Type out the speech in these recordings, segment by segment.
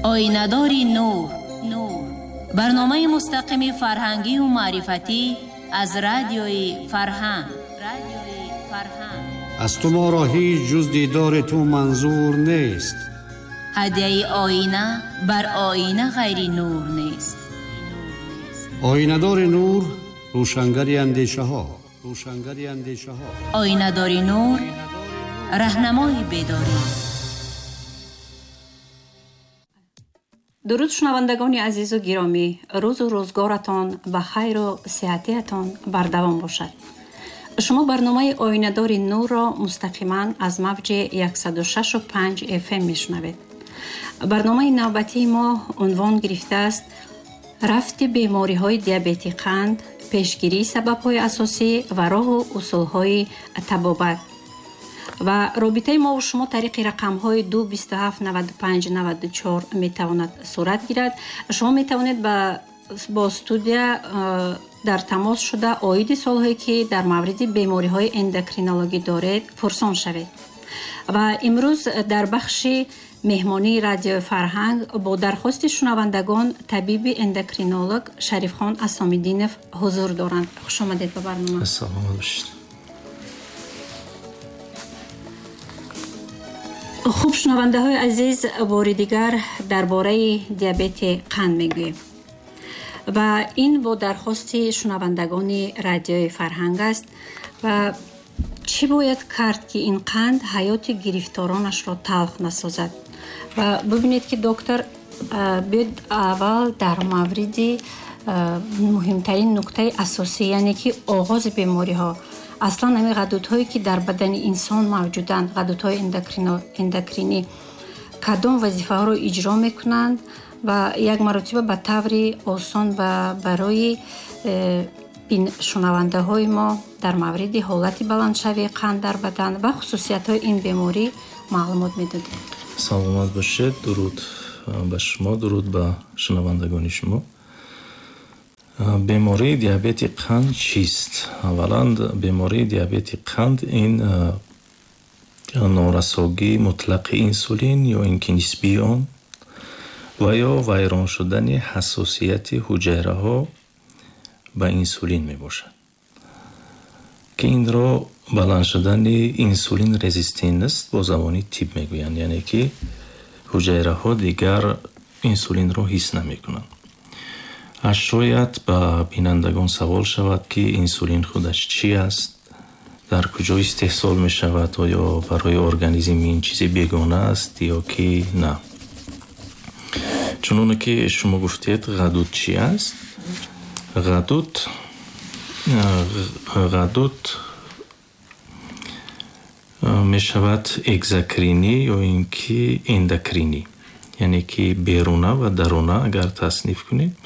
آینه‌دار نور. برنامه مستقیم فرهنگی و معرفتی از رادیوی فرهنگ. از تو ما را هیچ جز دیدار تو منظور نیست. هدیه آینه بر آینه غیر نور نیست. آینه‌دار نور، روشنگری اندیشه ها. آینه‌دار نور، راهنمای بیداری. درود شنوندگان عزیز و گرامی، روز و روزگارتان به خیر و صحتیتان بر دوام باشد. شما برنامه آینه‌دار نور را مستقیما از موج 106.5 FM میشنوید. برنامه نوبتی ما عنوان گرفته است رفت بیماری‌های دیابت قند، پیشگیری سبب‌های اساسی و راه و اصول‌های طبابت. و رابطه ما و شما طریق رقم‌های 227 95 94 میتواند صورت گیرد. شما میتوانید با استودیو در تماس شده عاید سال‌هایی که در مورد بیماری‌های اندوکرینولوژی دارید پرسان شوید. و امروز در بخش مهمانی رادیو فرهنگ با درخواست شنوندگان طبیب اندوکرینولوژ شریفخان اسامیدینов حضور دارند. خوش آمدید به برنامه. سلام باشید. خوب شنونده های عزیز، بار دیگر درباره دیابت قند میگوییم و این با درخواست شنوندگان رادیو فرهنگ است. و چی باید کرد که این قند حیات گرفتارانش را تلخ نسازد؟ و ببینید که دکتر بیاید اول در مورد مهمترین نکته اساسی، یعنی که آغاز بیماری ها، اصلا همین غدودهایی که در بدن انسان موجودند، غدودهای اندوکرینی، کدام وظیفه ها را اجرا میکنند و یک مرتبه به طور آسان و برای این شنونده های ما در مورد حالت بلندشوی قند در بدن و خصوصیت های این بیماری معلومات میدادیم. سلامت باشید. درود به شما، درود به شنوندگان شما. بیماری دیابت قند چیست؟ اولا بیماری دیابت قند این نارساگی مطلق انسولین یا اینکه نسبی آن و یا ویران شدن حساسیت حجره ها به انسولین می باشد که این را بلند شدن انسولین رزیستنس است با زبان طب می گویند، یعنی که حجره ها دیگر انسولین را حس نمی کنند. شاید به بینندگان سوال شود که انسولین خودش چی است، در کجا استحصال می شود، آیا برای ارگانیسم این چیزی بیگانه است یا که نه. چون که شما گفتید غدود چی است؟ غدود می شود اگزوکرینی یا اینکه اندوکرینی، یعنی که بیرونه و درونه اگر تصنیف کنید.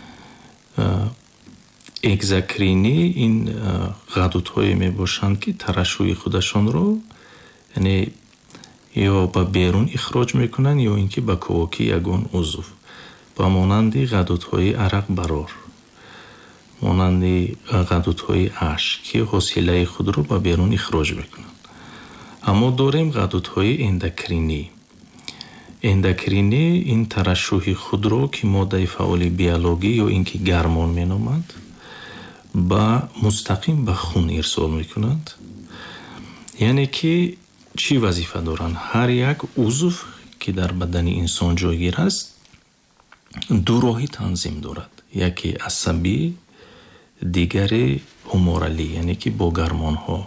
اگزوکرینی این غدودهایی می باشند که ترشح خودشان رو یعنی یا به بیرون اخراج میکنن یا اینکه به کواکی یگان عضو، با مانند غدودهای عرق برار، مانند غدودهای اشک که حاصله خود رو به بیرون اخراج میکنن. اما داریم غدودهای اندوکرینی. اندوکرینی این ترشح خود رو که ماده فعال بیولوژی یا اینکه گرمان مینامند با مستقیم به خون ارسال میکنند. یعنی که چی وظیفه دارند؟ هر یک عضو که در بدن انسان جایگیر است دو راهی تنظیم دارد، یکی عصبی، دیگری هومورالی، یعنی که با گرمان ها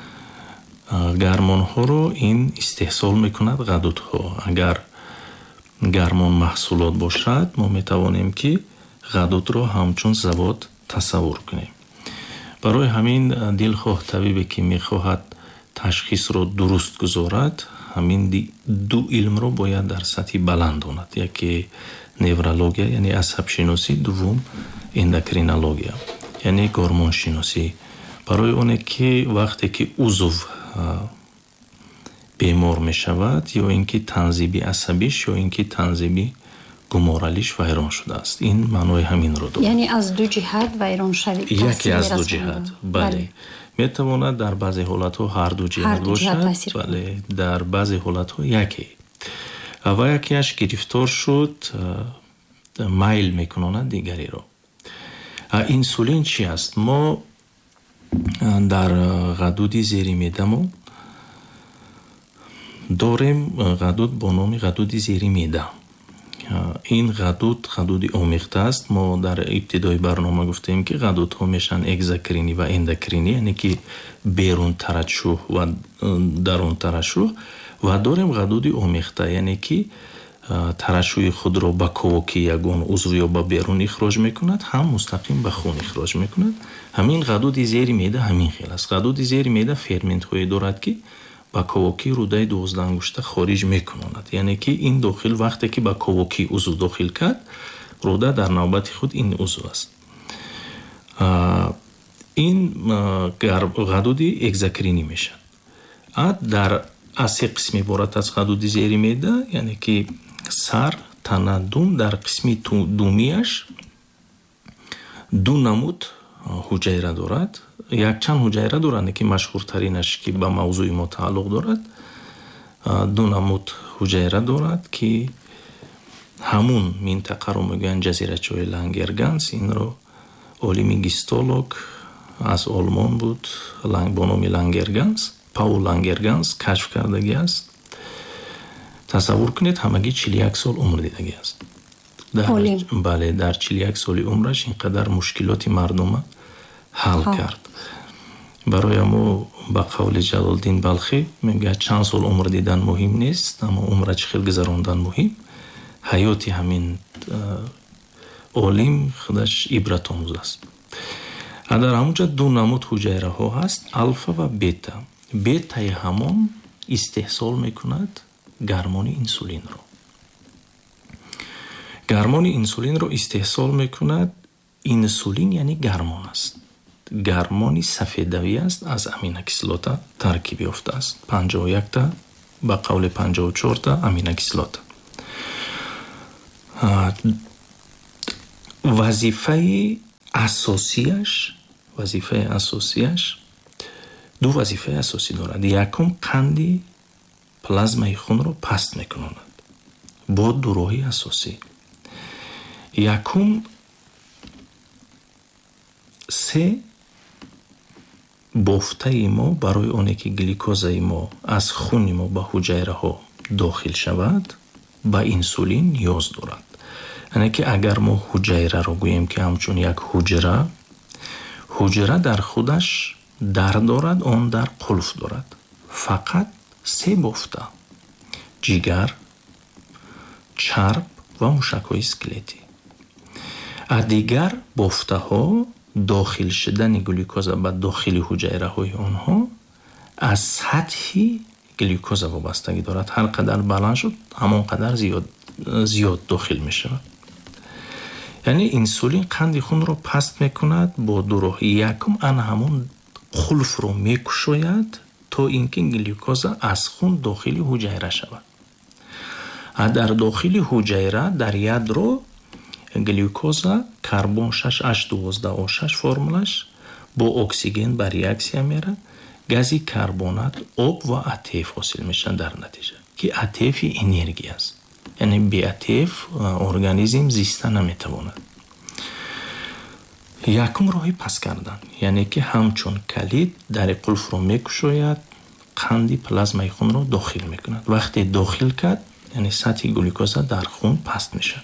رو این استحصال میکند غدودها. اگر گرمان محصولات باشد ما میتوانیم که غدود را همچون زباد تصور کنیم. برای همین دلخواه طبیبی که میخواهد تشخیص را درست گذارد همین دو علم را باید در سطح بلند داند، یکی نورولوژی یعنی عصب شناسی، دوم اندوکرینولوژی یعنی گورمون شناسی. برای اونه که وقتی که عضو بیمار می شود یا اینکه تنظیم عصبیش یا اینکه تنظیم گومورالیش ویران شده است. این معنای همین رو دارد. یعنی از دو جهت ویران شود. یکی از دو جهت. بله. می تواند در بعضی حالت ها هر دو جهت باشد. بله. در بعضی حالت ها یکی. ва якияш гирифтор шуд майл мекунонад дигариро. Инсулин чи аст? Мо дар ғадуди зери меъдамо дорем ғадуд бо номи ғадуди зери меъда. ин ғадуди омехта аст. Мо дар ибтидои барнома гуфтем ки ғадудҳо мешан экзокрини ва эндокрини, яъне ки берун тарашӯҳ ва дарун тарашӯҳ, ва дорем ғадуди омехта, яъне ки тарашӯи худро ба ковоки ягон узв ё ба берун ихроҷ мекунад, ҳам мустақим ба хун ихроҷ мекунад. ҳамин ғадуди зери меъда ҳамин хел аст. ғадуди зери меъда ферментҳое дорад ки ба ковоки рудаи 12 ангушта хориҷ мекунонад. Яъне ки ин дохил вақте ки ба ковоки узв дохил кард, руда дар навбати худ ин узв аст. ин ғадуди экзокрини мешавад. дар аз се қисм иборат аст ғадуди зери меъда, яъне ки сар, тана, дум. Дар қисми думияш ду намуд ҳуҷайра дорад. якчанд ҳуҷайра дорад, ки машҳуртаринаш ки ба мавзӯи мо тааллуқ дорад, ду намуд ҳуҷайра дорад ки ҳамун минтақаро мегӯянд ҷазирачаҳои Лангерганс. инро олими гистолог аз олмон буд бо номи Лангерганс, Паул Лангерганс кашф кардагӣ аст. тасаввур кунед, ҳамагӣ 41 сол умр дидагӣ аст. бале, дар 41 соли умраш инқадар мушкилоти мардума ҳал кард. барои мо ба қавли Ҷалолдин Балхӣ мегӯяд чанд сол умр дидан муҳим нест, аммо умра чӣ хел гузарондан муҳим. ҳаёти ҳамин олим худаш ибратомӯз аст. дар ҳамунҷа ду намуд ҳуҷайраҳо ҳаст, алфа ва бета. бетаи ҳамон истеҳсол мекунад гармони инсулинро. гармони инсулинро истеҳсол мекунад. инсулин яъне гармон аст. гармони сафедавӣ аст, аз аминокислота таркиб ёфтааст. 51 ба қавли 54 аминокислота. вазифаи асосияш ду вазифаи асосӣ дорад. якум қанди плазмаи хунро паст мекунонад бо ду роҳи асосӣ. якум се бофтаи мо барои оне ки гликозаи мо аз хуни мо ба ҳуҷайраҳо дохил шавад, ба инсулин ниёз дорад. яъне ки агар мо ҳуҷайраро гӯем ки ҳамчун як ҳуҷра дар худаш дар дорад, он дар қулф дорад. фақат се бофта: ҷигар, чарб ва мушакҳои скелетӣ. аз дигар бофтаҳо дохил шудани глюкоза ба дохили ҳуҷайраҳои онҳо аз сатҳи глюкоза вобастагӣ дорад. ҳар қадар баланд шуд, ҳамон қадар зиёд дохил мешавад. яъне инсулин қанди хунро паст мекунад бо ду роҳ. якум ана ҳамон қулфро мекушояд то ин ки глюкоза аз хун дохили ҳуҷайра шавад. дар дохили ҳуҷайра дар ядро глюкоза карбон 6H12O6 формулаш бо оксиген ба реаксия мерад, гази карбонат, об ва АТФ ҳосил мешавад дар натиҷа, ки АТФи энергия аст. яъне бе АТФ организм зиста наметавонад. якум роҳи паст кардан, яъне ки ҳамчун калид дари қулфро мекушояд, қанди плазмаи хунро дохил мекунад. вақте дохил кард, яъне сатҳи глюкоза дар хун паст мешавад.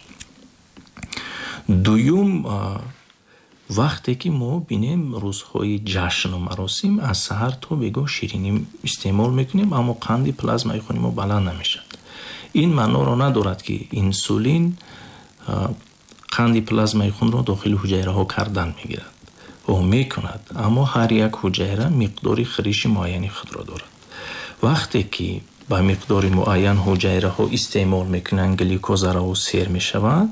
дуюм, вақте ки мо бинем рӯзҳои ҷашну маросим, аз саҳар то бегоҳ ширинӣ истеъмол мекунем, аммо қанди плазмаи хуни мо баланд намешавад. ин маъноро надорад ки инсулин қанди плазмаи хунро дохили ҳуҷайраҳо кардан мегирад. мекунад, аммо ҳар як ҳуҷайра миқдори хириши муайяни худро дорад. вақте ки ба миқдори муайян ҳуҷайраҳо истеъмол мекунанд, глюкозаро сер мешавад,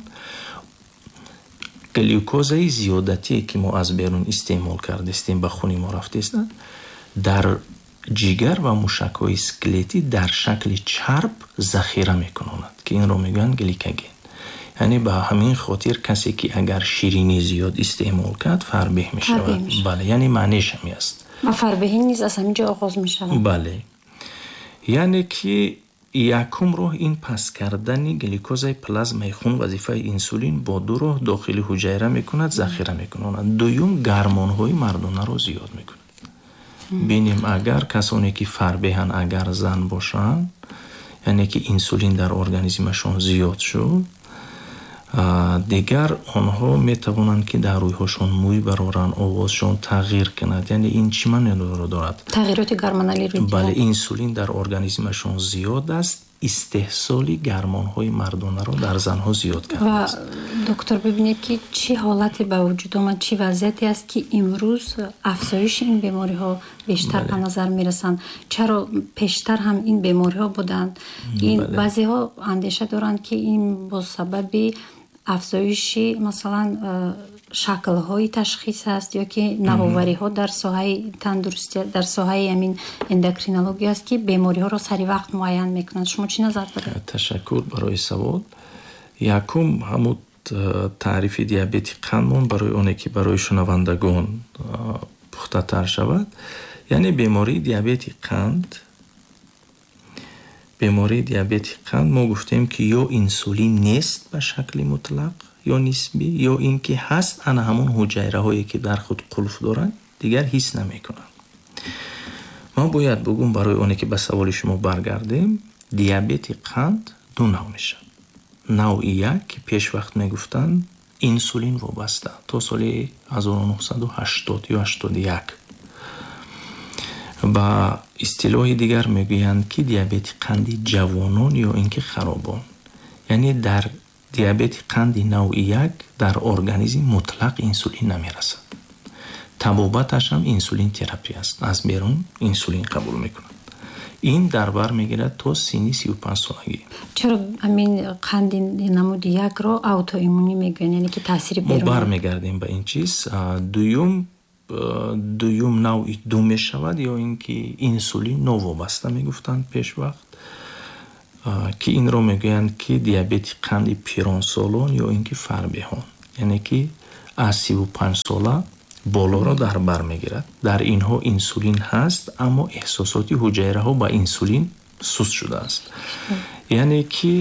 глюкозаи зиёдатие ки мо аз берун истеъмол кардастем ба хуни мо рафтааст, дар ҷигар ва мушакҳои скелетӣ дар шакли чарб захира мекунонад, ки инро мегӯянд гликоген. яъне ба ҳамин хотир касе ки агар ширинӣ зиёд истеъмол кард, фарбеҳ мешавад. бале, яъне маънеш ҳам аст. ва фарбеҳӣ низ аз ҳамин ҷо оғоз мешавад. бале, яъне ки якум роҳ ин паст кардани гликозаи плазмаи хун вазифаи инсулин бо ду роҳ дохили ҳуҷайра мекунад, захира мекунад. дуюм гармонҳои мардонаро зиёд мекунад. бинем агар касоне ки фарбеҳанд, агар зан бошанд, яъне ки инсулин дар организмашон зиёд шуд, дигар онҳо метавонанд ки дар рӯйҳошон мӯй бароранд, овозшон тағйир кунад. яъне ин чӣ маъноро дорад? тағйироти гормоналӣ рӯй диҳад. бале инсулин дар организмашон зиёд аст, истеҳсоли гормонҳои мардонаро дар занҳо зиёд карда ва аст. доктор бибинед ки чӣ ҳолате ба вуҷуд омад, чӣ вазъияте аст ки имрӯз афзоиши ин бемориҳо бештар ба назар мерасанд? чаро пештар ҳам ин бемориҳо буданд? ин баъзеҳо андеша доранд ки ин бо сабаби афзоиши масалан шаклҳои ташхис аст ё ки навовариҳо дар соҳаи тандурустӣ, дар соҳаи амин эндокринология аст ки бемориҳоро сари вақт муайян мекунанд. шумо чӣ назар доред? Ташаккур барои савол. Якум ҳамун таърифи диабети қандмон барои оне ки барои шунавандагон пухтатар шавад. яъне бемории диабети қанд, бемории диабети қанд мо гуфтем ки ё инсулин нест ба шакли мутлақ ё нисбӣ, ё ин ки ҳаст, ана ҳамон ҳуҷайраҳое ки дар худ қулф доранд дигар ҳис намекунанд. ман бояд бугум барои оне ки ба саволи шумо баргардем, диабети қанд ду нав мешавад. навъи як ки пешвақт мегуфтанд инсулин вобаста то соли 1980 ё 81. ба истилоҳи дигар мегӯянд ки диабети қанди ҷавонон ё ин ки харобон. яъне дар диабети қанди навъи як дар организм мутлақ инсулин намерасад. табобаташ ҳам инсулин терапия аст. аз берун инсулин қабул мекунад. ин дар бар мегирад то синни 35 солагӣ. чаро амин қанди намуди якро аутоиммунӣ мегӯянд, яъне ки таъсири мо берун? бармегардем ба ин чиз. дуюм навъи ду мешавад ё ин ки инсулин новобаста мегуфтанд пешвақт, ки инро мегӯянд ки диабети қанди пиронсолон ё ин ки фарбеҳон, яъне ки аз 35 сола болоро дар бар мегирад. дар инҳо инсулин ҳаст, аммо эҳсосоти ҳуҷайраҳо ба инсулин суст шудааст. яъне ки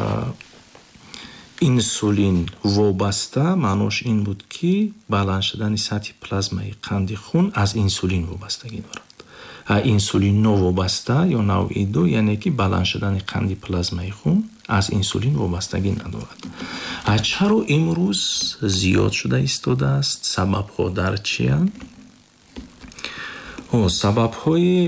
инсулин вобаста маънош ин буд ки баланд шудани сатҳи плазмаи қанди хун аз инсулин вобастагӣ дорад. инсулин новобаста ё навъи ду, яъне ки баланд шудани қанди плазмаи хун аз инсулин вобастагӣ надорад. чаро имрӯз зиёд шуда истодааст? сабабҳо дар чиянд? сабабҳои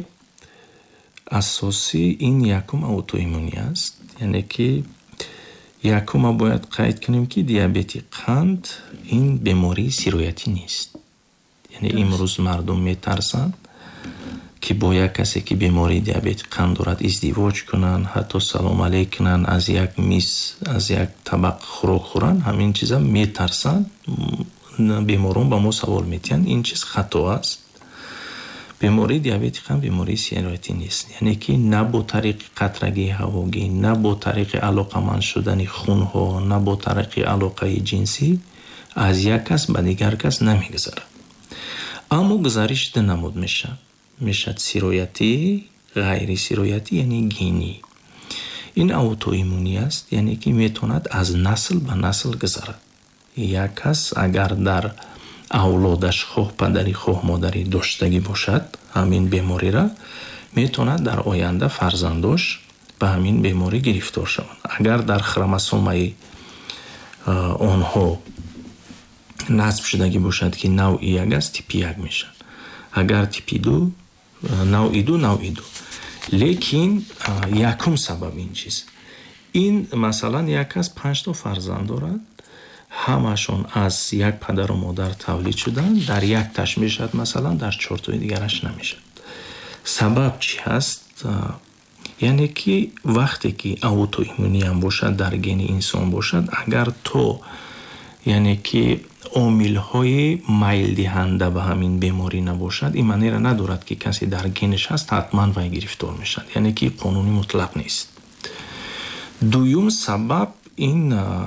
асосӣ ин якум аутоиммунӣ аст. яъне ки якум ма бояд қайд кунем ки диабети қанд ин бемории сироятӣ нест. яъне имрӯз мардум метарсанд ки бо як касе ки бемории диабети қанд дорад издивоҷ кунанд, ҳатто салом алейк кунанд, аз як миз, аз як табақ хӯрок хӯранд. ҳамин чиза метарсанд. беморон ба мо савол метиҳанд. ин чиз хато аст. бемории диабети қанд бемории сироятӣ нест. яъне ки на бо тариқи қатрагии ҳавогӣ, на бо тариқи алоқаманд шудани хунҳо, на бо тариқи алоқаи ҷинсӣ аз як кас ба дигар кас намегузарад. аммо гузариш ду намуд мешад сироятӣ, ғайри сироятӣ, яъне генӣ. ин аутоиммунӣ аст, яъне ки метавонад аз насл ба насл гузарад. як кас агар дар авлодаш хоҳ падари хоҳ модари доштагӣ бошад ҳамин беморира, метавонад дар оянда фарзандош ба ҳамин беморӣ гирифтор шаванд. агар дар хромосомаи онҳо насб шудагӣ бошад ки навъи як аст, типи як мешад. агар типи ду, навъи ду, навъи ду. лекин якум сабаб ин чиз. ин масалан як кас 5 то фарзанд дорад, ҳамашон аз як падару модар тавлид шуданд, дар якташ мешад, масалан дар 4 дигараш намешад. сабаб чӣ ҳаст? яъне ки вақте ки аутоиммунӣ ҳам бошад, дар гени инсон бошад, агар то яъне ки омилҳои майлдиҳанда ба ҳамин беморӣ набошад, ин маънера надорад ки касе дар гениш ҳаст ҳатман вай гирифтор мешад. яъне ки қонуни мутлақ нест. дуюм сабаб ин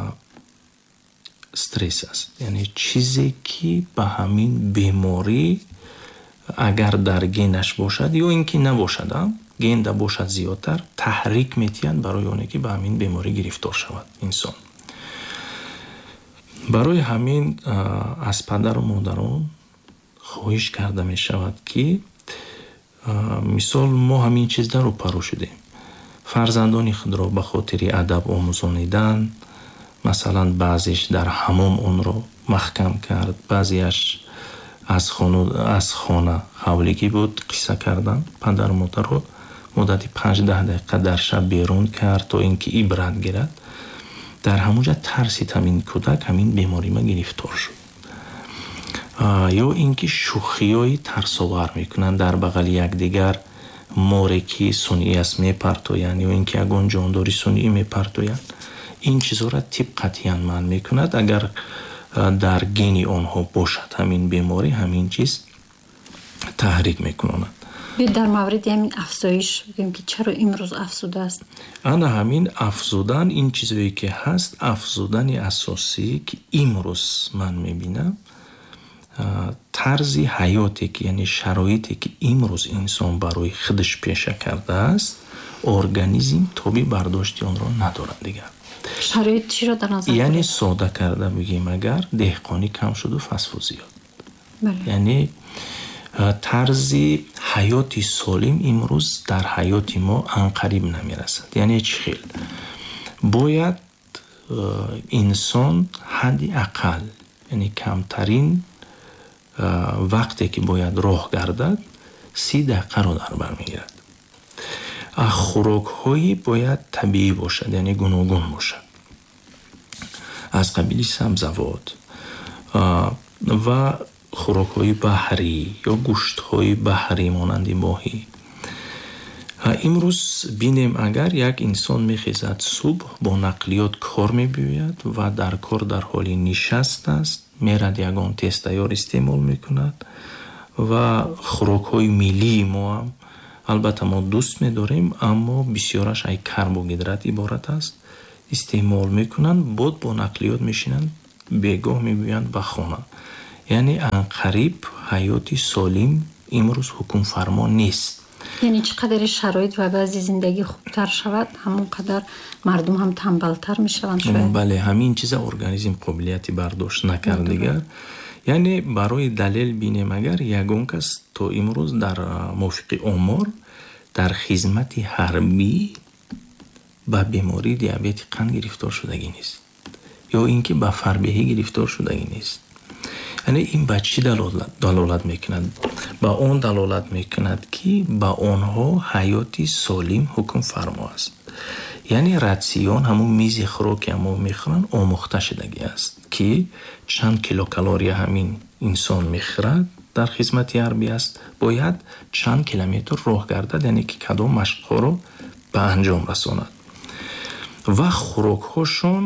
стресс аст. яъне чизе ки ба ҳамин беморӣ агар дар генаш бошад ё ин ки набошад, генда бошад зиёдтар таҳрик метиҳад барои оне ки ба ҳамин беморӣ гирифтор шавад инсон. барои ҳамин аз падару модарон хоҳиш карда мешавад ки мисол мо ҳамин чизда рӯпарӯ шудем. фарзандони худро ба хотири адаб омӯзонидан, масалан баъзеш дар ҳамом онро маҳкам кард, баъзеаш аз хона ҳавлигӣ буд қисса кардан, падару модарро муддати 5-10 дақиқа дар шаб берун кард то ин ки ибрат гирад. дар ҳамонҷа тарсид ҳамин кӯдак ҳамин беморима гирифтор шуд. ё ин ки шӯхиёи тарсовар мекунанд, дар бағали якдигар море ки сунъӣ аст мепартоянд, ё ин ки ягон ҷондори сунъӣ мепартоянд. ин чизора тиб қатъиян манъ мекунад. агар дар гени онҳо бошад ҳамин беморӣ, ҳамин чиз таҳрик мекунонад. дар мавриди ҳамин афзоиш бигӯем ки чаро имрӯз афзуда аст? ана ҳамин афзудан, ин чизое ки ҳаст, афзудани асосӣ ки имрӯз ман мебинам, тарзи ҳаёте ки яъне шароите ки имрӯз инсон барои худаш пеша кардааст, организм тоби бардошти онро надорад дигар. шароит чиро дар назар доред? яъне сода карда бигем, агар деҳқонӣ кам шуду фасфу зиёд, яъне тарзи ҳаёти солим имрӯз дар ҳаёти мо анқариб намерасад. яъне чӣ хел? бояд инсон ҳадди ақал, яъне камтарин вақте ки бояд роҳ гардад 30 дақиқаро дар бар мегирад. хӯрокҳои бояд табиӣ бошад, яъне гуногун бошад, аз қабили сабзавот ва хӯрокҳои баҳрӣ ё гӯштҳои баҳрӣ монанди моҳӣ. имрӯз бинем, агар як инсон мехезад субҳ бо нақлиёт кор мебиёяд ва дар кор дар ҳоли нишаст аст, мерад ягон тестайёр истеъмол мекунад ва хӯрокҳои миллии мо ҳам албатта мо дӯст медорем, аммо бисёраш ай карбогидрат иборат аст, истеъмол мекунанд, бод бо нақлиёт мешинанд, бегоҳ мегӯянд ба хона. яъне анқариб ҳаёти солим имрӯз ҳукмфармо нест. яъне чӣ қадари шароит ва вазъи зиндагӣ хубтар шавад, ҳамон қадар мардум ҳам тамбалтар мешаванд. бале, ҳамин чиза организм қобилияти бардошт накард дигар. яъне барои далел бинем, агар ягон кас то имрӯз дар мувофиқи омор дар хизмати ҳарбӣ ба бемории диабети қанд гирифтор шудагӣ нест, ё ин ки ба фарбеҳӣ гирифтор шудагӣ нест. яъне ин ба чӣ далолат мекунад? ба он далолат мекунад ки ба онҳо ҳаёти солим ҳукмфармо аст. яъне ратсион, ҳамун мизи хӯроке мо мехӯранд, омӯхта шудагӣ аст ки чанд килокалория ҳамин инсон мехӯрад дар хизмати ҳарбӣ аст, бояд чанд километр роҳ гардад, яъне ки кадом машқҳоро ба анҷом расонад ва хӯрокҳошон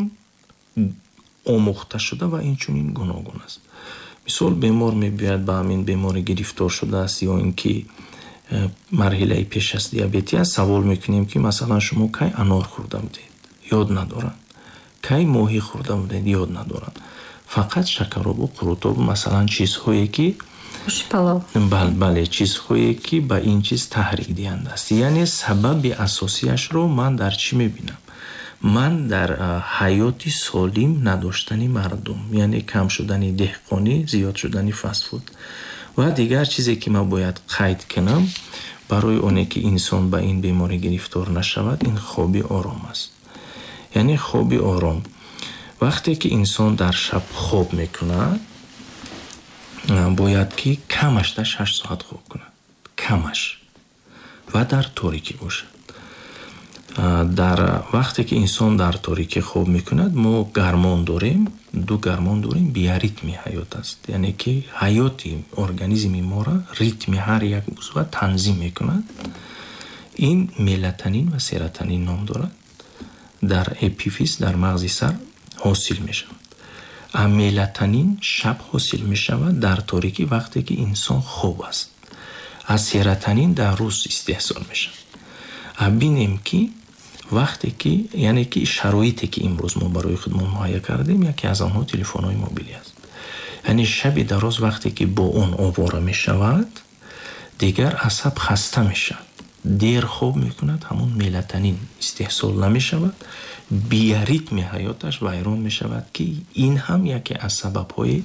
омӯхта шуда ва инчунин гуногун аст. мисол бемор мебиёяд ба ҳамин беморӣ гирифтор шудааст ё ин ки марҳилаи пеш аз диабети аст, савол мекунем ки масалан шумо кай анор хӯрда будед? ёд надоранд. кай моҳӣ хӯрда будед? ёд надоранд. фақат шакаробу қурутобу масалан чизҳое ки бале чизҳое ки ба ин чиз таҳрик диҳанда аст. яъне сабаби асосиашро ман дар чӣ мебинам? ман дар ҳаёти солим надоштани мардум, яъне кам шудани деҳқонӣ, зиёд шудани фастфуд. ва дигар чизе ки ман бояд қайд кунам барои оне ки инсон ба ин беморӣ гирифтор нашавад, ин хоби ором аст. яъне хоби ором, вақте ки инсон дар шаб хоб мекунад, бояд ки камаш 6 соат хоб кунад, камаш, ва дар торикӣ бошад. дар вақте ки инсон дар торикӣ хоб мекунад, мо гармон дорем, ду гармон дорем, биоритми ҳаёт аст, яъне ки ҳаёти организми моро ритми ҳар як узва танзим мекунад. ин мелатонин ва серотонин ном дорад, дар эпифиз, дар мағзи сар ҳосил мешавад. мелатонин шаб ҳосил мешавад дар торикӣ, вақте ки инсон хоб аст. аз серотонин дар рӯз истеҳсол мешавад. бинем ки вақте ки, яъне ки шароите ки имрӯз мо барои худ муҳайя кардем, яке аз онҳо телефонҳои мобилӣ аст. яъне шаби дароз вақте ки бо он овора мешавад, дигар асаб хаста мешавад. дер хоб мекунад, ҳамон мелатонин истеҳсол намешавад, биоритми ҳаёташ вайрон мешавад, ки ин ҳам яке аз сабабҳои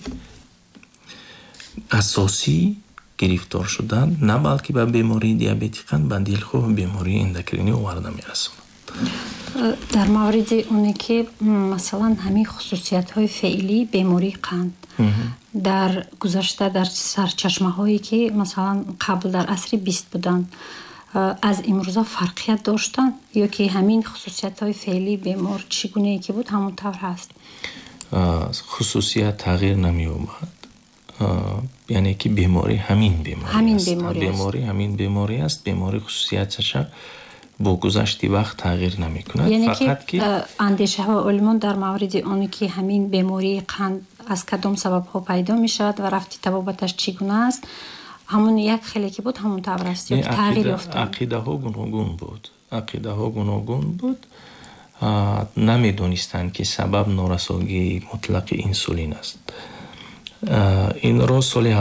асосии гирифтор шудан на балки ба бемории диабети қанд, ба дилхоҳ бемории эндокринӣ оварда мерасонад. дар мавриди оне ки масалан ҳамин хусусиятҳои феълии бемории қанд дар гузашта дар сарчашмаҳое ки масалан қабл дар асри 20 буданд, аз имрӯза фарқият доштанд ё ки ҳамин хусусиятҳои феълии бемор чӣ гунае ки буд ҳамон тавр ҳаст? хусусият тағйир намеёбад, яъне ки беморӣ ҳамин беморӣ ҳамин беморӣ аст. беморӣ хусусияташа бо гузашти вақт тағйир намекунад. Фақат ки андешаҳои олимон дар мавриди оне ки ҳамин бемории қанд аз кадом сабабҳо пайдо мешавад ва рафти табобаташ чӣ гуна аст, ҳамон як хеле ки буд ҳамон тавр аст ё тағйир ёфтанд? ақидаҳо гуногун буд. намедонистанд ки сабаб норасогии мутлақи инсулин аст. инро соли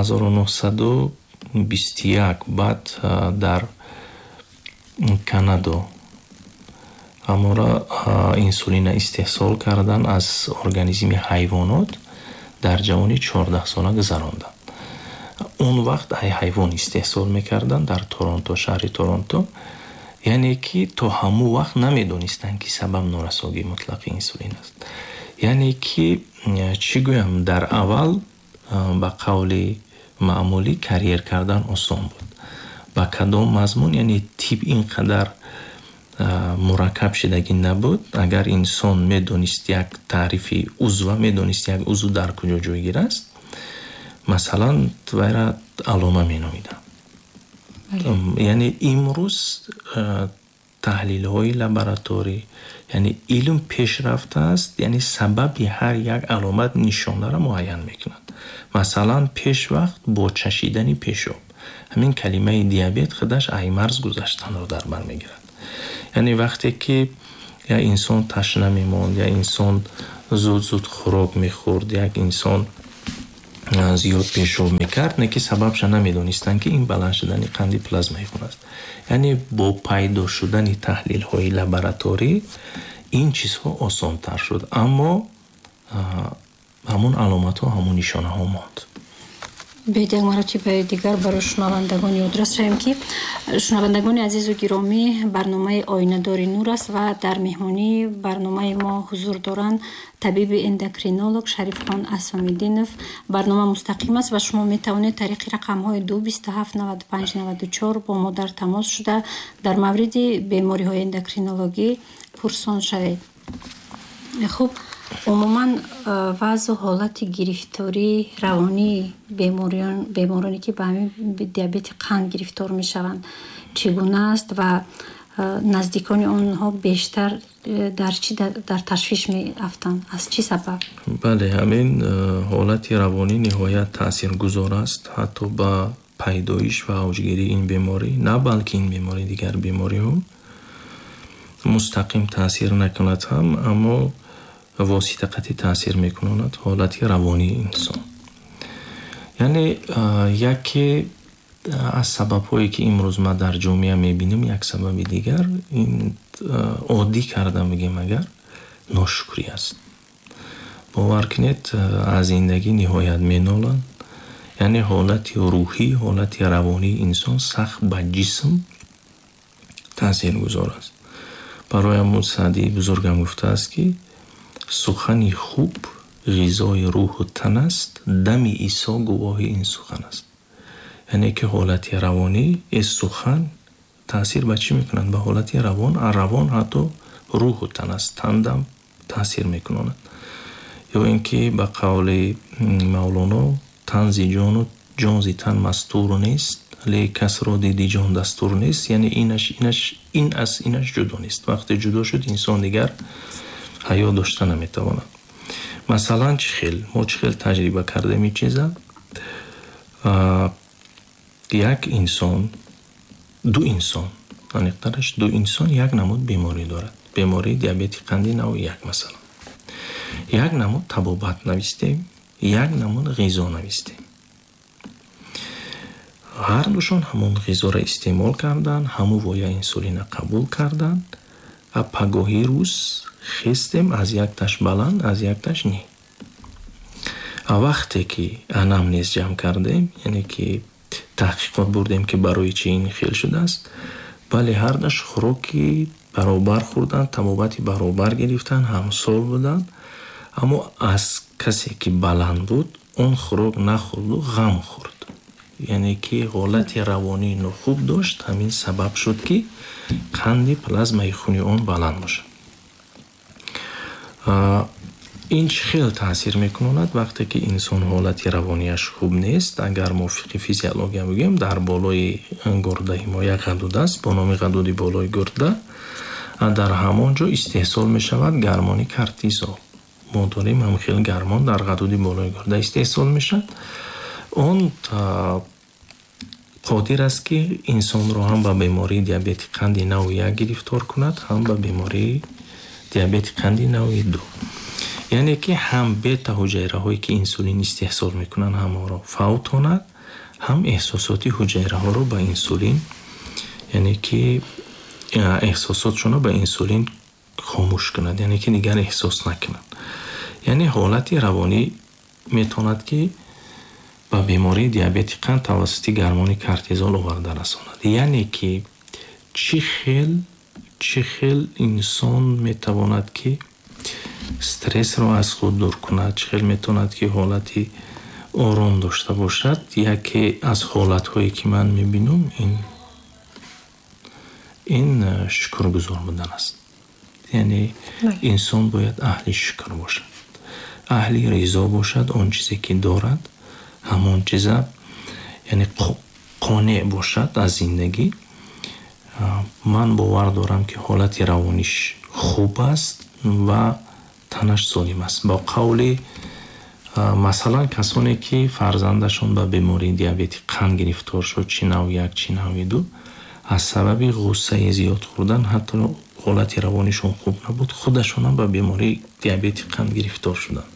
1921 баъд дар Канада ҳамора инсулина истеҳсол кардан аз организми ҳайвонот дар ҷавони 14 сола гузаронданд. он вақт ҳайвон истеҳсол мекарданд дар Торонто, шаҳри Торонто, яъне ки то ҳамун вақт намедонистанд ки сабаб норасогии мутлақи инсулин аст. яъне ки чӣ гӯям, дар аввал ба қавли маъмулӣ карьер кардан осон буд. ба кадом мазмун, яъне тиб инқадар мураккаб шидагӣ набуд. агар инсон медонист як таърифи узва, медонист як узв дар куҷо ҷойгир аст, масалан вайра алома меномиданд. яъне имрӯз таҳлилҳои лабораторӣ, яъне илм пешрафта аст, яъне сабаби ҳар як аломат нишонаро муайян мекунад. масалан пеш вақт бо чашидани пешоб, ҳамин калимаи диабет худаш аймарз гузаштанро дар бар мегирад. яъне вақте ки як инсон ташна мемонд, як инсон зуд хӯрок мехӯрд, як инсон зиёд пешоб мекард, не ки сабабша намедонистанд ки ин баланд шудани қанди плазмаи хун аст. яъне бо пайдо шудани таҳлилҳои лабораторӣ ин чизҳо осонтар шуд, аммо ҳамун аломатҳо, ҳамун нишонаҳо монд. باید یک مرتبه دیگر برای شنوندگان یادرس شویم که شنوندگان عزیز و گرامی، برنامه آینه دار نور است و در مهمانی برنامه ما حضور دارند طبیب اندوکرینولوژ شریف خان اسامیدینوف. برنامه مستقیم است و شما می توانید طریق رقم های 227 95 94 با ما در تماس شده در مورد بیماری های اندوکرینولوژی پرسان شوید. خوب، عموما وضع و حالت گرفتاری روانی بیمارانی که به همین دیابت قند گرفتار می شوند چگونه است و نزدیکان آنها بیشتر در تشویش می افتند؟ از چی سبب؟ بله، همین حالت روانی نهایت تاثیرگذار است حتی با پیدایش و اوجگیری این بیماری، نه بلکه این بیماری دیگر بیماری هم مستقیم تاثیر نکند هم، اما واسطه قطعی تاثیر میکنند حالت روانی انسان. یعنی یکی از سبب هایی که امروز ما در جامعه میبینیم، یک سبب دیگر این عادی کردن میگیم اگر ناشکری است. باور کنید از زندگی نهایت مینالند. یعنی حالت روحی، حالت روانی انسان سخت به جسم تاثیر گذار است. برای امون سعدی بزرگم گفته است که سخنی خوب غذای روح و تن است، دم عیسی گواه این سخن است. یعنی که حالت روانی از سخن تاثیر به چی میکنند؟ به حالت روان حتی روح و تن است، تن دم تاثیر میکنند. یا اینکه به قول مولانا تن زی جان و جان زی تن مستور نیست، لی کس را دیدی جان دستور نیست. یعنی این از اینش جدا نیست. وقتی جدا شد انسان دیگر حیا داشته نمیتواند. مثلا ما چه خیل تجربه کردیم این چیزا. یک انسان، دو انسان یک نمود بیماری دارد. بیماری دیابت قندی نوع یک. مثلا یک نمود تبابت نویستیم، یک نمود غذا نویستیم. ҳар душон ҳамон ғизоро истеъмол карданд, ҳаму воя инсулина қабул карданд. А пагоҳи рӯз хистем аз якташ баланд, аз якташ не. А вақте ки анамнез ҷамъ кардем, яъне ки таҳқиқот бурдем ки барои чӣ ин хел шудааст, бале ҳардаш хӯроки баробар хӯрданд, табобати баробар гирифтанд, ҳамсол буданд, аммо аз касе ки баланд буд он хӯрок нахӯрду ғам хӯрд. яъне ки ҳолати равонии нохуб дошт. ҳамин сабаб шуд ки қанди плазмаи хуни он баланд бошад. ин чӣ хел таъсир мекунонад вақте ки инсон ҳолати равонияш хуб нест? Агар мувофиқи физиология бигӯем, дар болои гурдаи мо як ғадуд аст бо номи ғадуди болои гурда. дар ҳамон ҷо истеҳсол мешавад гармони кортизол. мо дорем ҳамхел гармон дар ғадуди болои гурда истеҳсол мешавад. он қодир аст ки инсонро ҳам ба бемории диабети қанди навъи 1 гирифтор кунад, ҳам ба бемории диабети қанди навъи 2. яъне ки ҳам бета ҳуҷайраҳое ки инсулин истеҳсол мекунанд ҳаморо фавтонад, ҳам эҳсосоти ҳуҷайраҳоро ба инсулин, яъне ки эҳсосотшонро ба инсулин хомӯш кунад, яъне ки дигар эҳсос накунад. яъне ҳолати равонӣ метавонад ки ба бемории диабети қанд тавассути гармони кортизол оварда расонад. яъне ки чӣ хел инсон метавонад ки стрессро аз худ дур кунад, чӣ хел метавонад ки ҳолати ором дошта бошад. яке аз ҳолатҳое ки ман мебинам ин шукргузор будан аст. яъне инсон бояд аҳли шукр бошад, аҳли ризо бошад. он чизе ки дорад ҳамон чиза, яъне қонеъ бошад аз зиндагӣ. ман бовар дорам ки ҳолати равониш хуб аст ва танаш солим аст. бо қавли масалан касоне ки фарзандашон ба бемории диабети қанд гирифтор шуд, чи навъи 1 чи навъи 2, аз сабаби ғуссаи зиёд хӯрдан ҳатто ҳолати равонишон хуб набуд, худашонам ба бемории диабети қанд гирифтор шуданд.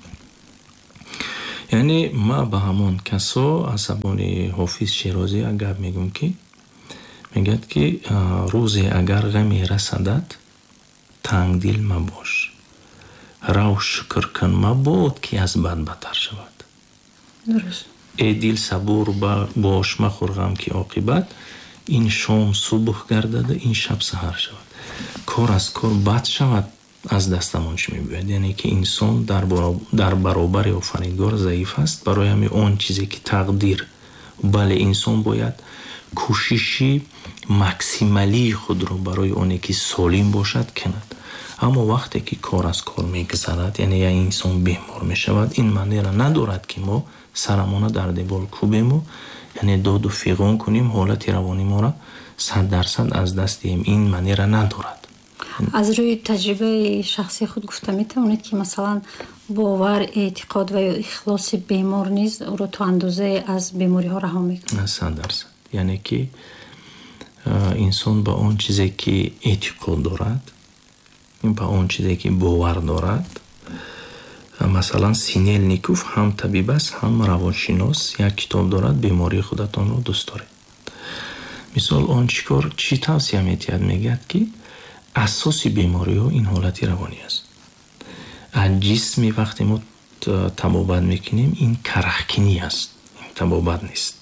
яъне ма ба ҳамон касо аз забони ҳофиз Широзӣ як гап мегӯм ки мегӯяд ки рӯзе агар ғаме расадад, тангдил мабош, рав шукр кун мабод ки аз бад бадтар шавад. дуруст. э дил сабур бош махӯр ғам ки оқибат ин шом субҳ гардада, ин шаб саҳар шавад. кор аз кор бад шавад, аз дастамон чӣ мебояд. яъне ки инсон дар баробари офаридгор заиф аст. барои ҳамин он чизе ки тақдир, бале инсон бояд кӯшиши максималии худро барои оне ки солим бошад кунад. аммо вақте ки кор аз кор мегзарад, яъне як инсон бемор мешавад, ин маънеро надорад ки мо сарамона дар дебол кӯбему, яъне доду фиғон кунем, ҳолати равонӣ моро 100% аз даст диҳем. ин маънеро надорад. аз рӯи таҷрибаи шахсии худ гуфта метавонед ки масалан бовар, эътиқод ва ё ихлоси бемор низ ӯро то андозае аз бемориҳо раҳо мекунад? 100%. яъне ки инсон ба он чизе ки эътиқод дорад, ба он чизе ки бовар дорад, масалан Синельников ҳам табиб аст, ҳам равоншинос, як китоб дорад бемории худатонро дӯст доред. мисол он чӣ тавсия метиҳад? мегӯяд ки асоси бемориҳо ин ҳолати равонӣ аст. аз ҷисми вақте мо табобат мекунем, ин карахкинӣ аст, ин табобат нест.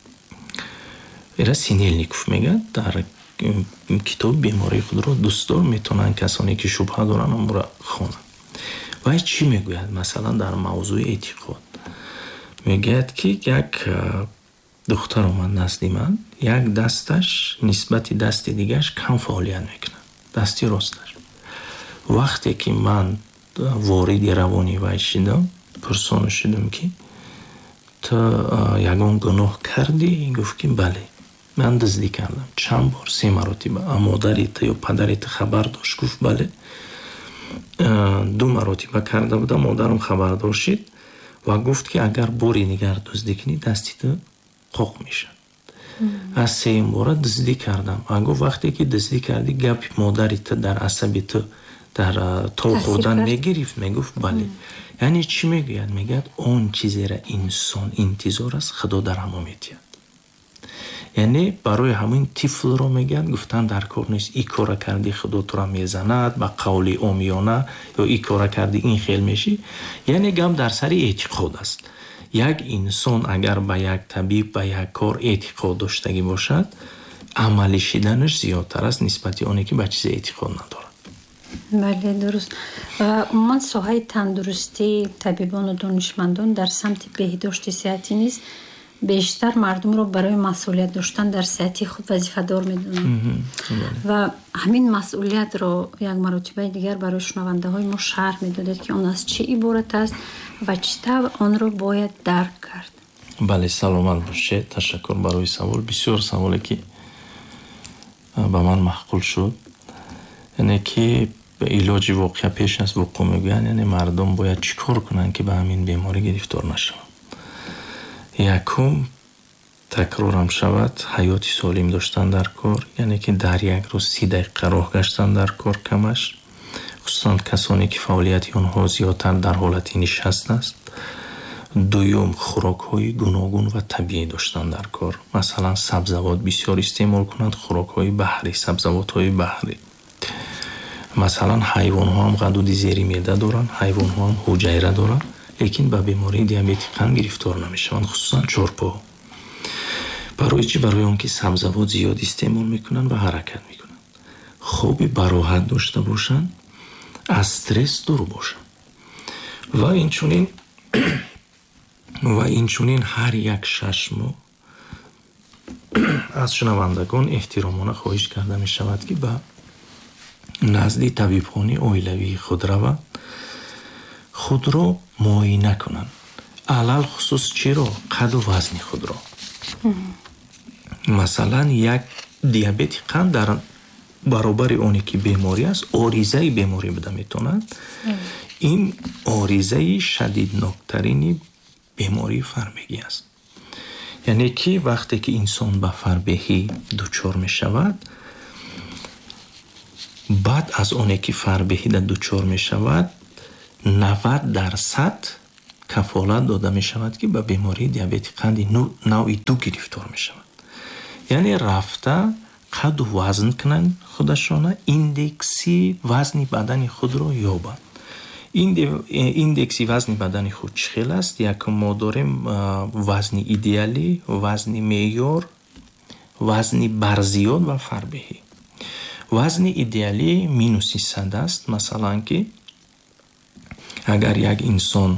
эра Синельников мегӯяд дар китоби бемории худро дӯстдор, метавонанд касоне ки шубҳа доранд онро хонанд. вай чӣ мегӯяд? масалан дар мавзӯи эътиқод мегӯяд ки як духтар омад назди ман, як дасташ нисбати дасти дигараш кам фаъолият мекунад, дасти росташ. вақте ки ман вориди равони вай шидам, пурсона шудам ки ту ягон гуноҳ кардӣ? гуфт ки бале, ман дуздӣ кардам. чанд бор? 3 маротиба. модарита ё падарита хабар дошт? гуфт бале. 2 маротиба карда будам, модарам хабардор шид ва гуфт ки агар бори дигар дуздӣ кунӣ, дасти ту қоқ мешавад. аз 3-ум бора дуздӣ кардам. гуфт вақте ки дуздӣ кардӣ, гапи модарита дар асаби ту дар тол хӯрдан мегирифт? мегуфт бале. яъне чӣ мегӯяд? мегӯяд он чизеро инсон интизор аст, худо дар ҳамо метиҳад. یعنی برای همین طفل رو میگن گفتن در کار نیست، این کار کردی خدا تو را میزند با قول عامیانه، یا این کار کردی این خیل میشی. یعنی گم در سر اعتقاد است. یک انسان اگر به یک طبیب به یک کار اعتقاد داشتگی باشد، عملی شدنش زیادتر است نسبت آنی که به چیز اعتقاد ندارد. بله درست. عموما ساحه تندرستی طبیبان و دانشمندان در سمت بهداشت صحتی نیست، بیشتر مردم رو برای مسئولیت داشتن در صحت خود وظیفه دار میدونن و همین مسئولیت رو یک مرتبه دیگر برای شنونده های ما شرح میدادید که اون از چه عبارت است و چطور آن رو باید درک کرد. بله سلامت باشه. تشکر برای سوال. بسیار سوالی که به من محقول شد. یعنی که علاج واقعی پیش از وقوع میگویند، یعنی مردم باید چیکار کنن که به همین بیماری گرفتار نشوند. یکم تکرارم شود حیات سالم داشتن در کار، یعنی که در یک روز 30 دقیقه راه گشتن در کار کمش، خصوصا کسانی که فعالیت آنها زیادتر در حالت نشست است. دوم خوراک های گوناگون و طبیعی داشتن در کار، مثلا سبزیجات بسیار استعمال کنند، خوراک های بحری، سبزیجات های بحری. مثلا حیوان ها هم غدود زیر معده دارن، حیوان ها هم حجیره دارن، لیکن به بیماری دیابت قند گرفتار نمیشوند، خصوصا چرپا. برای چی؟ برای اون که سبزیجات زیاد استعمال میکنن و حرکت میکنن. خوب براحت داشته باشن، از استرس دور باشن. و اینچنین هر یک 6 ماه از شنوندگان احترامانه خواهش کرده می شود که به نزد طبیبخانه عائلوی خود روند، خود را معاینه کنند، علل خصوص چرا؟ قد و وزن خود را. مثلا یک دیابت قند در برابر اونی که بیماری است آریزه بیماری بده میتوند. این آریزه شدیدناکترین بیماری فربهی است. یعنی که وقتی که انسان به فربهی دچار می شود، بعد از اونی که فربهی دچار می شود 90% کفالت داده می شود که به بیماری دیابت قند نوع 2 گرفتار می شود. یعنی رفته قد و وزن کنند خودشان، ایندکسی وزن بدن خود را یابند. ایندکسی وزن بدن خود چخیل است؟ یک ما داریم وزن ایدئالی، وزن معیار، وزن برزیاد و فربهی. وزن ایدئالی مینوس 100 است. مثلا که اگر یک انسان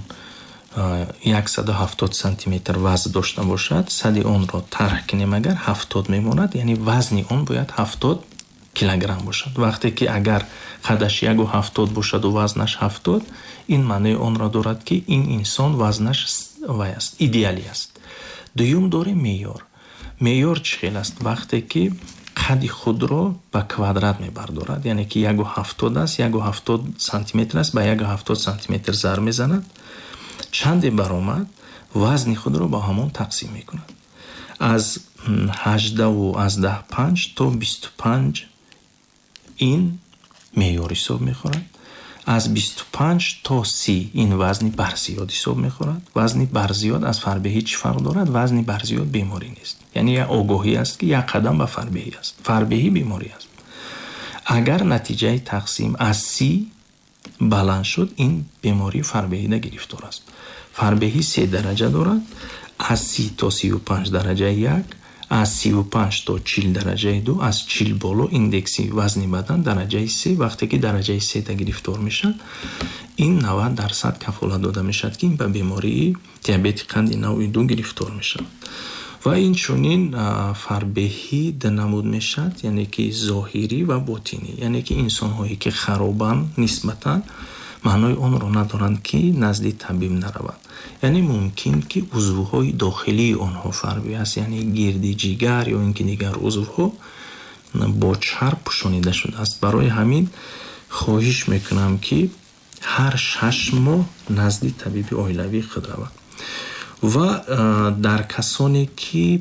170 سانتی متر وزن داشته باشد، 100 آن را طرح کنیم اگر 70 میماند، یعنی وزن آن باید 70 کیلوگرم باشد. وقتی که اگر قدش 170 باشد و وزنش 70، این معنی آن را دارد که این انسان وزنش است، ایدئالی است. دوم داره معیار. معیار چخیل است؟ وقتی که قد خود را به کوادرات میبردارد، یعنی که 170 است، 170 سانتی متر است، به 170 سانتی متر ضرب میزند، چند برآمد، وزن خود را با همان تقسیم میکند. از 18 و از 5 تا 25 این معیار حساب میخورد. از 25 تا 30 این وزن برزیاد حساب میخورد. وزن برزیاد از فربهی چی فرق دارد؟ وزن برزیاد بیماری نیست، یعنی یک آگاهی است که یک قدم به فربهی است. فربهی بیماری است. اگر نتیجه تقسیم از 30 بلند شد، این بیماری فربهی ده گرفتار است. فربهی 3 درجه دارد، از 30 تا 35 درجه 1، از 35 تا 40 درجه 2، از 40 بالا ایندکسی وزن بدن درجه 3. وقتی که درجه 3 تا گرفتار میشد، این 90% کفالت داده میشد که این به بیماری دیابت قند نوع 2 گرفتار میشد. و این چنین فربهی ده نمود میشد، یعنی که ظاهری و باطنی. یعنی که انسان هایی که خرابن نسبتا معنای آن را ندارند که نزد طبیب نروند. یعنی ممکن که عضوهای داخلی آنها فربهی است، یعنی گردی جگر یا اینکه دیگر عضوها با چرب پوشانیده شده است. برای همین خواهش میکنم که هر 6 ماه نزد طبیب عائلوی خود روند. و در کسانی که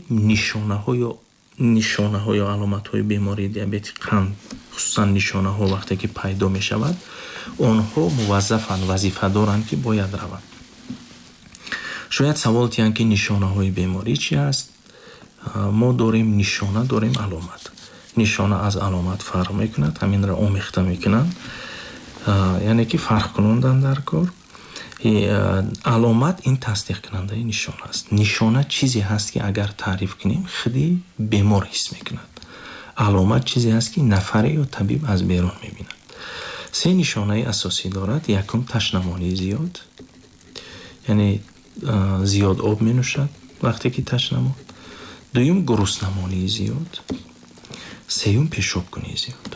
نشانه های یا علامت های بیماری دیابت قند، خصوصا نشانه ها وقتی که پیدا می شود، آنها موظفند، وظیفه دارند که باید روند. شاید سوال تیان که نشانه های بیماری چی است؟ мо дорем нишона, дорем аломат. нишона аз аломат фарқ мекунад, ҳаминро омехта мекунанд, яъне ки фарқкунондан дар кор. аломат ин тасдиқкунандаи нишона аст. нишона чизе ҳаст ки агар таъриф кунем худи бемор ҳис мекунад. аломат чизе ҳаст ки нафаре ё табиб аз берун мебинад. се нишонаи асосӣ дорад. якум ташнамонии зиёд, яъне зиёд об менӯшад вақте ки ташнамон. дуюм гуруснамонии зиёд. сеюм пешобкунии зиёд.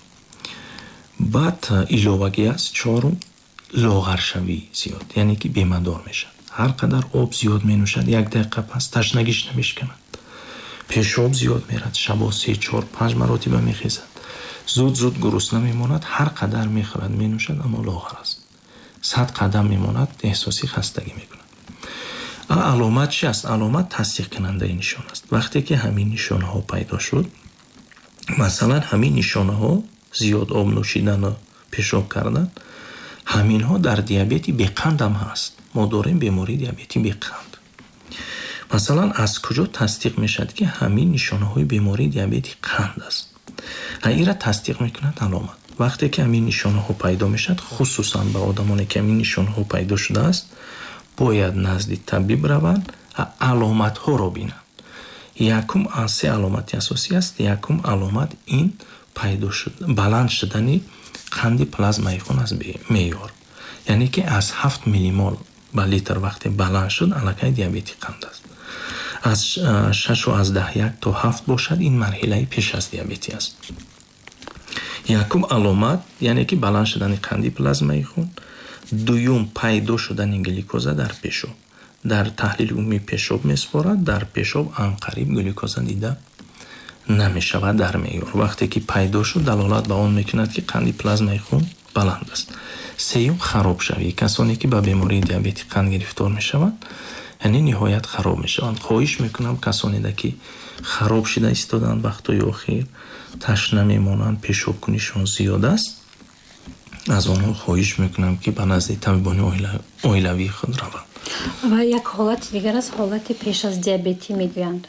баъд иловагӣ аст. чорум лоғаршавии зиёд, яъне ки бемадор мешад. ҳар қадар об зиёд менӯшад, 1 дақиқа пас ташнагиш намешканад. пешоб зиёд мерад, шабо 3, 4, 5 маротиба мехезад. зуд гурусна мемонад, ҳар қадар мехӯрад менӯшад, аммо лоғар аст. 100 қадам мемонад, эҳсоси хастагӣ мекунад. аломат чи аст? аломат тасдиқкунандаи нишон аст. вақте ки ҳамин нишонаҳо пайдо шуд, масалан ҳамин нишонаҳо зиёд об нӯшидану пешоб кардан, ҳаминҳо дар диабети беқанд ҳам ҳаст. мо дорем бемории диабети беқанд. масалан аз куҷо тасдиқ мешавад ки ҳамин нишонаҳои бемории диабети қанд аст? ира тасдиқ мекунад аломат. вақте ки ҳамин нишонаҳо пайдо мешавад, хусусан ба одамоне ки ҳамин нишонаҳо пайдо шудааст, бояд назди табиб раванд, аломатҳоро бинанд. якум се аломати асосӣ аст. якум аломат ин пайдо шуд баланд шудани қанди плазмаи хун аз меъёр, яъне ки аз 7 миллимол ба литр вақте баланд шуд, аллакай диабети қанд аст. аз 6.1 то 7 бошад, ин марҳилаи пеш аз диабети аст. якум аломат, яъне ки баланд шудани қанди плазмаи хун. дуюм пайдо шудани глюкоза дар пешоб. дар таҳлили умумии пешоб меспорад, дар пешоб анқариб глюкоза дида намешавад дар меъёр. вақте ки пайдо шуд, далолат ба он мекунад ки қанди плазмаи хун баланд аст. сеюм харобшавӣ. касоне ки ба бемории диабети қанд гирифтор мешаванд, яъне ниҳоят хароб мешаванд. хоҳиш мекунам касонеда ки хароб шуда истоданд, вақтҳои охир ташна мемонанд, пешобкунишон зиёд аст, аз онҳо хоҳиш мекунам ки ба назди табибони оилавии худ раванд. ва як ҳолати дигар аст, ҳолати пеш аз диабетӣ мегӯянд.